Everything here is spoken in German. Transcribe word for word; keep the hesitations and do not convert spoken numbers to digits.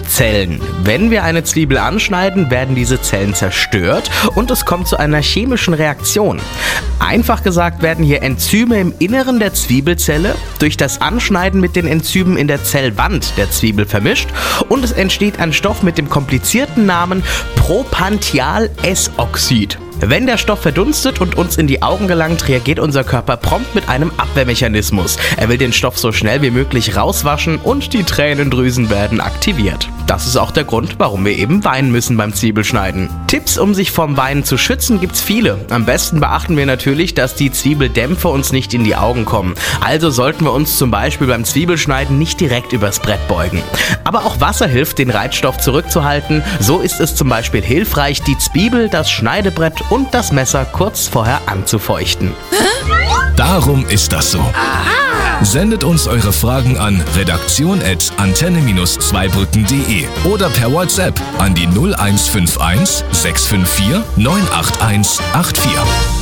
Zellen. Wenn wir eine Zwiebel anschneiden, werden diese Zellen zerstört und es kommt zu einer chemischen Reaktion. Einfach gesagt werden hier Enzyme im Inneren der Zwiebelzelle durch das Anschneiden mit den Enzymen in der Zellwand der Zwiebel vermischt und es entsteht ein Stoff mit dem komplizierten Namen Propantheal-S-Oxid. Wenn der Stoff verdunstet und uns in die Augen gelangt, reagiert unser Körper prompt mit einem Abwehrmechanismus. Er will den Stoff so schnell wie möglich rauswaschen und die Tränendrüsen werden aktiviert. Das ist auch der Grund, warum wir eben weinen müssen beim Zwiebelschneiden. Tipps, um sich vom Weinen zu schützen, gibt's viele. Am besten beachten wir natürlich, dass die Zwiebeldämpfe uns nicht in die Augen kommen. Also sollten wir uns zum Beispiel beim Zwiebelschneiden nicht direkt übers Brett beugen. Aber auch Wasser hilft, den Reizstoff zurückzuhalten. So ist es zum Beispiel hilfreich, die Zwiebel, das Schneidebrett und das Messer kurz vorher anzufeuchten. Darum ist das so. Sendet uns eure Fragen an redaktion at antenne zweibrücken punkt de oder per WhatsApp an die null eins fünf eins sechs fünf vier neun acht eins acht vier.